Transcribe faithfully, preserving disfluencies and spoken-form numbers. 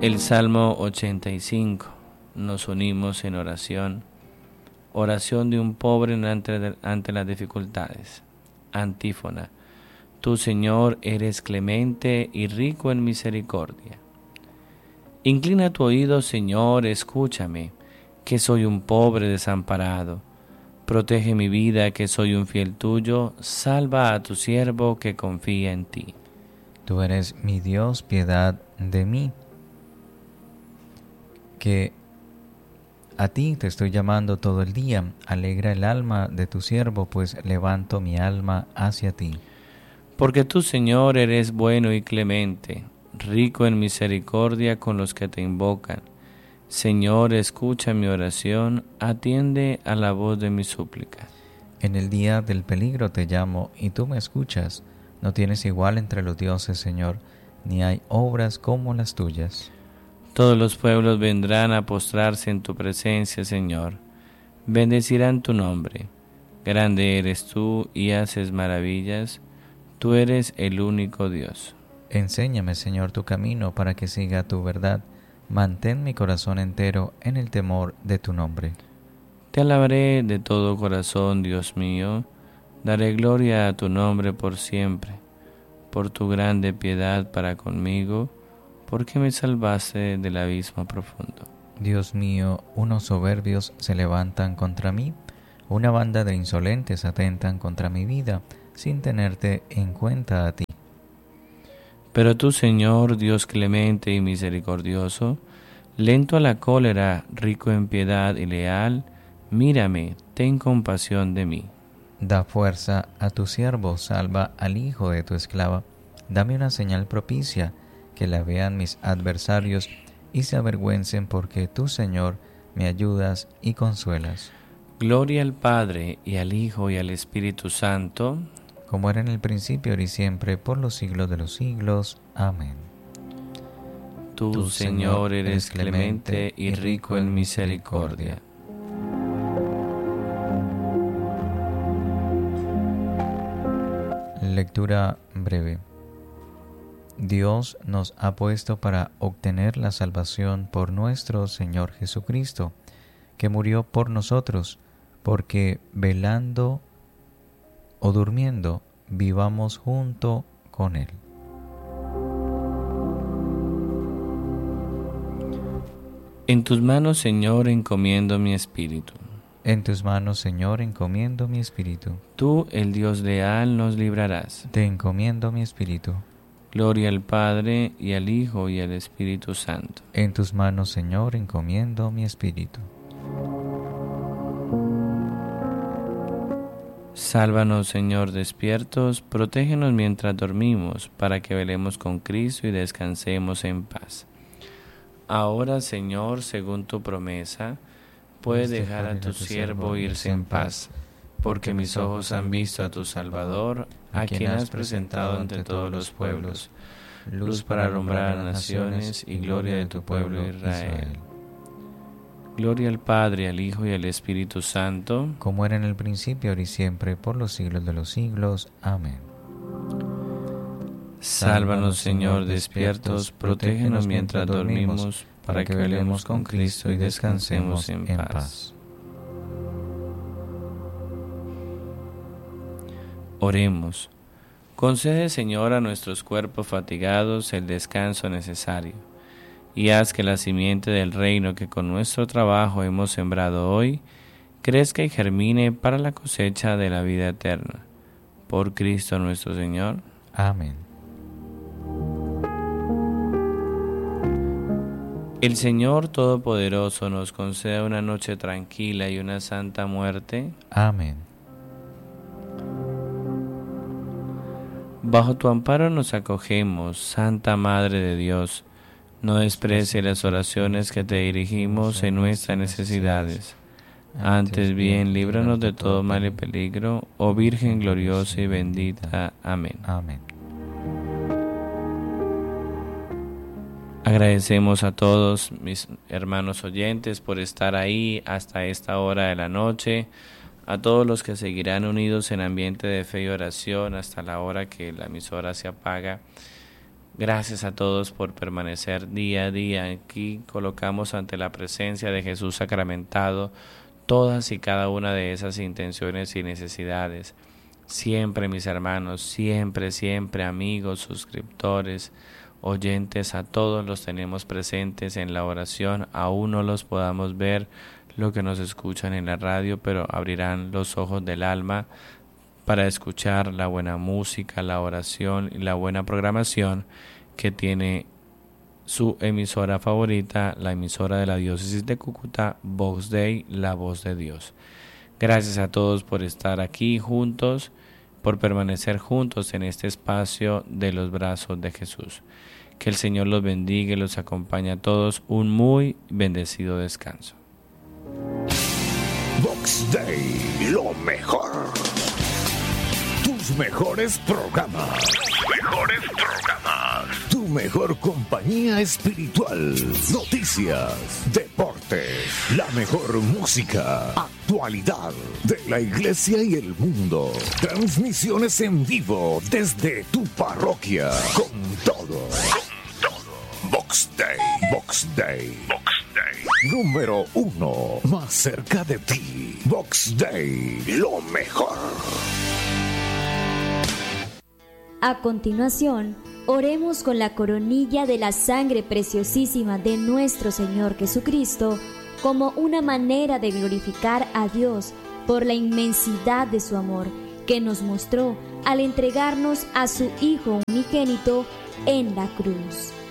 El Salmo ochenta y cinco. Nos unimos en oración. Oración de un pobre ante, ante las dificultades. Antífona. Tú, Señor, eres clemente y rico en misericordia. Inclina tu oído, Señor, escúchame, que soy un pobre desamparado. Protege mi vida, que soy un fiel tuyo. Salva a tu siervo que confía en ti. Tú eres mi Dios, piedad de mí, que a ti te estoy llamando todo el día. Alegra el alma de tu siervo, pues levanto mi alma hacia ti. Porque tú, Señor, eres bueno y clemente, rico en misericordia con los que te invocan. Señor, escucha mi oración, atiende a la voz de mis súplicas. En el día del peligro te llamo y tú me escuchas. No tienes igual entre los dioses, Señor, ni hay obras como las tuyas. Todos los pueblos vendrán a postrarse en tu presencia, Señor. Bendecirán tu nombre. Grande eres tú y haces maravillas. Tú eres el único Dios. Enséñame, Señor, tu camino para que siga tu verdad. Mantén mi corazón entero en el temor de tu nombre. Te alabaré de todo corazón, Dios mío. Daré gloria a tu nombre por siempre, por tu grande piedad para conmigo, porque me salvaste del abismo profundo. Dios mío, unos soberbios se levantan contra mí, una banda de insolentes atentan contra mi vida, sin tenerte en cuenta a ti. Pero tú, Señor, Dios clemente y misericordioso, lento a la cólera, rico en piedad y leal, mírame, ten compasión de mí. Da fuerza a tu siervo, salva al hijo de tu esclava. Dame una señal propicia, que la vean mis adversarios y se avergüencen, porque tú, Señor, me ayudas y consuelas. Gloria al Padre, y al Hijo, y al Espíritu Santo, como era en el principio, ahora y siempre, por los siglos de los siglos. Amén. Tú, Tú Señor, eres clemente y rico en misericordia. Lectura breve. Dios nos ha puesto para obtener la salvación por nuestro Señor Jesucristo, que murió por nosotros, porque velando o durmiendo, vivamos junto con Él. En tus manos, Señor, encomiendo mi espíritu. En tus manos, Señor, encomiendo mi espíritu. Tú, el Dios leal, nos librarás. Te encomiendo mi espíritu. Gloria al Padre, y al Hijo, y al Espíritu Santo. En tus manos, Señor, encomiendo mi espíritu. Sálvanos, Señor, despiertos, protégenos mientras dormimos, para que velemos con Cristo y descansemos en paz. Ahora, Señor, según tu promesa, puedes dejar a tu siervo irse en paz, porque mis ojos han visto a tu Salvador, a quien has presentado ante todos los pueblos, luz para alumbrar a las naciones y gloria de tu pueblo Israel. Gloria al Padre, al Hijo y al Espíritu Santo, como era en el principio, ahora y siempre, por los siglos de los siglos. Amén. Sálvanos, Señor, despiertos, protégenos mientras dormimos, para que velemos con Cristo y descansemos en paz. Oremos. Concede, Señor, a nuestros cuerpos fatigados el descanso necesario, y haz que la simiente del reino que con nuestro trabajo hemos sembrado hoy crezca y germine para la cosecha de la vida eterna. Por Cristo nuestro Señor. Amén. El Señor Todopoderoso nos conceda una noche tranquila y una santa muerte. Amén. Bajo tu amparo nos acogemos, Santa Madre de Dios. No desprecie las oraciones que te dirigimos en nuestras necesidades. Antes bien, líbranos de todo mal y peligro, oh Virgen gloriosa y bendita. Amén. Amén. Agradecemos a todos mis hermanos oyentes por estar ahí hasta esta hora de la noche, a todos los que seguirán unidos en ambiente de fe y oración hasta la hora que la emisora se apaga. Gracias a todos por permanecer día a día aquí. Colocamos ante la presencia de Jesús sacramentado todas y cada una de esas intenciones y necesidades. Siempre, mis hermanos, siempre, siempre, amigos, suscriptores, oyentes, a todos los tenemos presentes en la oración. Aún no los podamos ver, lo que nos escuchan en la radio, pero abrirán los ojos del alma para escuchar la buena música, la oración y la buena programación que tiene su emisora favorita, la emisora de la diócesis de Cúcuta, Vox Dei, la voz de Dios. Gracias a todos por estar aquí juntos, por permanecer juntos en este espacio de los brazos de Jesús. Que el Señor los bendiga y los acompañe a todos. Un muy bendecido descanso. Vox Dei, lo mejor. Tus mejores programas. Tus mejores programas. Tu mejor compañía espiritual. Noticias, deportes, la mejor música, actualidad de la iglesia y el mundo. Transmisiones en vivo desde tu parroquia. Con todo. Con todo. Vox Dei. Vox Dei. Vox Dei. Número uno. Más cerca de ti. Vox Dei. Lo mejor. A continuación, oremos con la coronilla de la sangre preciosísima de nuestro Señor Jesucristo como una manera de glorificar a Dios por la inmensidad de su amor que nos mostró al entregarnos a su Hijo unigénito en la cruz.